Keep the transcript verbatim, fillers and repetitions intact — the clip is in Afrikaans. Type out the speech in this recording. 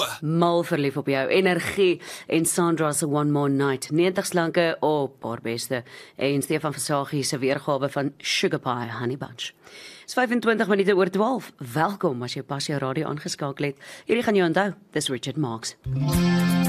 Mal verlief op jou energie en Sandra se One More Night. negentig slanke op paar beste. En Stefan Versagie se weergawe van Sugar Pie Honey Bunch. Dis vyfentwintig minute oor twaalf. Welkom as jy pas jou radio aangeskakel het. Hierdie gaan jy onthou. Dis Richard Marx.